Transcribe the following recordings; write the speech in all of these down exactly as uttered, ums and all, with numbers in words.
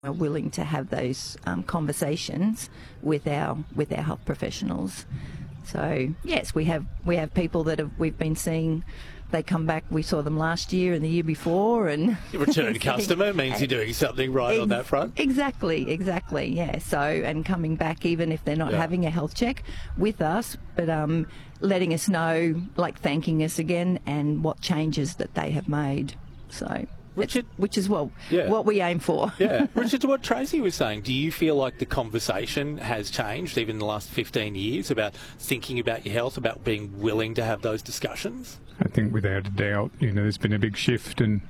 are willing to have those um, conversations with our with our health professionals. So yes, we have we have people that have we've been seeing. They come back. We saw them last year and the year before, and return customer means you're doing something right ex- on that front. Exactly, exactly. Yeah. So and coming back, even if they're not Yeah. having a health check with us, but um, letting us know, like thanking us again, and what changes that they have made. So. Richard, which is what yeah. what we aim for. Yeah, Richard, to what Tracy was saying, do you feel like the conversation has changed even in the last fifteen years about thinking about your health, about being willing to have those discussions? I think without a doubt, you know, there's been a big shift, and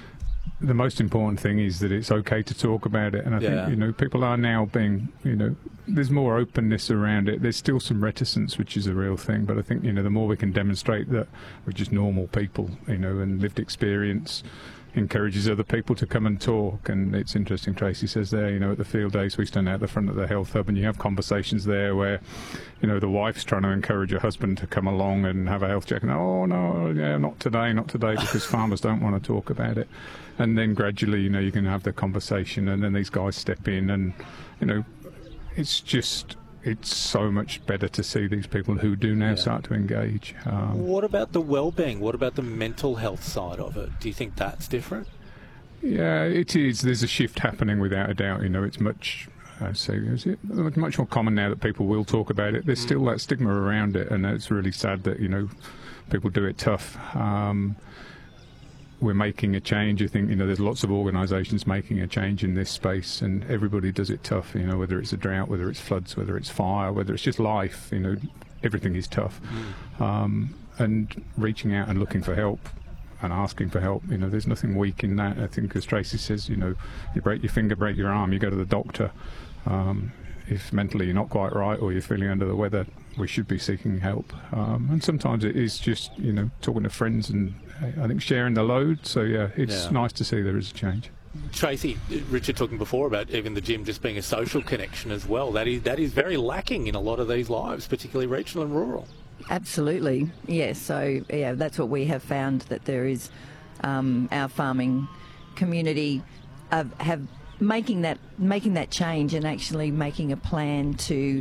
the most important thing is that it's okay to talk about it. And I Yeah. think, you know, people are now being, you know, there's more openness around it. There's still some reticence, which is a real thing, but I think, you know, the more we can demonstrate that we're just normal people, you know, and lived experience encourages other people to come and talk. And it's interesting, Tracy says there, you know, at the field days we stand out the front of the health hub, and you have conversations there where, you know, the wife's trying to encourage her husband to come along and have a health check, and oh no, yeah, not today, not today, because farmers don't want to talk about it. And then gradually, you know, you can have the conversation, and then these guys step in, and, you know, it's just, it's so much better to see these people who do now Yeah. start to engage. Um, What about the well-being? What about the mental health side of it? Do you think that's different? Yeah, it is. There's a shift happening without a doubt. You know, it's much, I say, is it much more common now that people will talk about it. There's still that stigma around it, and it's really sad that, you know, people do it tough. Um, we're making a change. I think, you know, there's lots of organisations making a change in this space, and everybody does it tough, you know, whether it's a drought, whether it's floods, whether it's fire, whether it's just life, you know, everything is tough. Mm. Um, and reaching out and looking for help and asking for help, you know, there's nothing weak in that. I think, as Tracy says, you know, you break your finger, break your arm, you go to the doctor. Um, if mentally you're not quite right or you're feeling under the weather, we should be seeking help. Um, and sometimes it is just, you know, talking to friends and I think sharing the load. So, yeah, it's Yeah. nice to see there is a change. Tracy, Richard talking before about even the gym just being a social connection as well. That is that is very lacking in a lot of these lives, particularly regional and rural. Absolutely, yes. So yeah, that's what we have found, that there is um, our farming community have, have making that making that change and actually making a plan to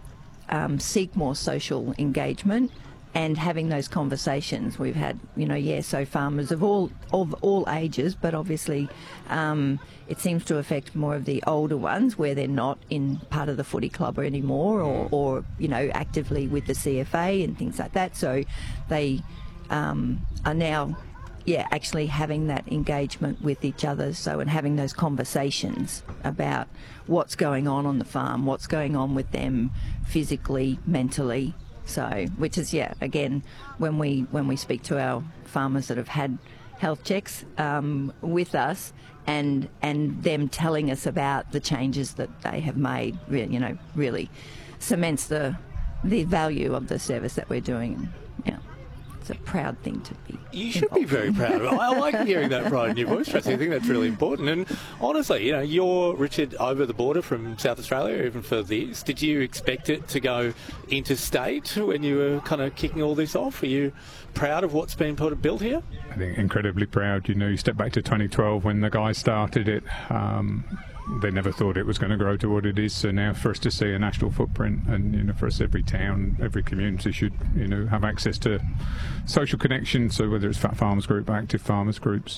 um, seek more social engagement and having those conversations. We've had, you know, yeah, so farmers of all of all ages, but obviously um, it seems to affect more of the older ones where they're not in part of the footy club anymore, or, or you know, actively with the C F A and things like that. So they um, are now, yeah, actually having that engagement with each other. So and having those conversations about what's going on on the farm, what's going on with them physically, mentally. So, which is, yeah, again, when we when we speak to our farmers that have had health checks um, with us, and and them telling us about the changes that they have made, really, you know, really cements the the value of the service that we're doing. Yeah, it's a proud thing to be. You should be very proud of it. I like hearing that pride in your voice, Tracy. I think that's really important. And honestly, you know, you're, Richard, over the border from South Australia, even for this. Did you expect it to go interstate when you were kind of kicking all this off? Are you proud of what's been put, built here? I think incredibly proud. You know, you step back to twenty twelve when the guys started it. Um, they never thought it was going to grow to what it is. So now for us to see a national footprint, and, you know, for us, every town, every community should, you know, have access to social connection. So whether it's Fat Farmers Group, active farmers groups,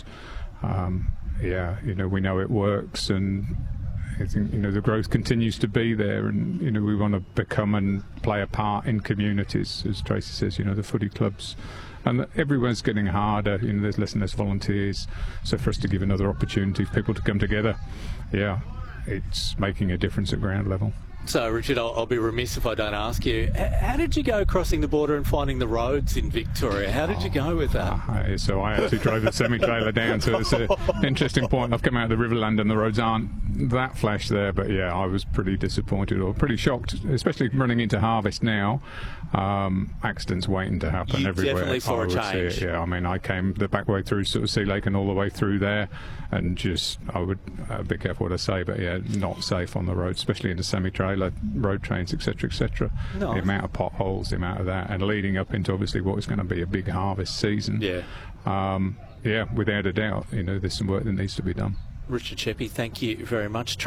um, yeah, you know, we know it works, and I think, you know, the growth continues to be there, and, you know, we want to become and play a part in communities, as Tracy says, you know, the footy clubs. And everyone's getting harder, you know, there's less and less volunteers. So for us to give another opportunity for people to come together, yeah, it's making a difference at ground level. So, Richard, I'll, I'll be remiss if I don't ask you, h- how did you go crossing the border and finding the roads in Victoria? How did you go with that? Uh, so I actually drove the semi-trailer down, so it's an interesting point. I've come out of the Riverland and the roads aren't that flash there, but yeah, I was pretty disappointed or pretty shocked, especially running into harvest now. Um, accidents waiting to happen You everywhere. definitely saw I a would say change. it, yeah, I mean, I came the back way through sort of Sea Lake and all the way through there, and just, I would uh, be careful what I say, but yeah, not safe on the road, especially in the semi-trailer, road trains, et cetera, et cetera. No. The amount of potholes, the amount of that, and leading up into obviously what is going to be a big harvest season. Yeah. Um, yeah, without a doubt, you know, there's some work that needs to be done. Richard Sheppey, thank you very much.